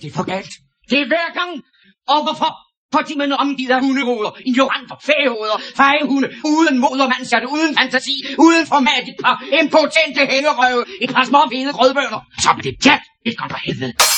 det er for galt. Det er hver gang. Og hvorfor? Fordi man er omgivet af hundehoveder, ignoranter, fæhoveder, fejehunde, uden mod og mandshjerte, uden fantasi, uden format, et par impotente hængerøve, et par små hvide grødbønder. Så er det pjat, et godt for helvede.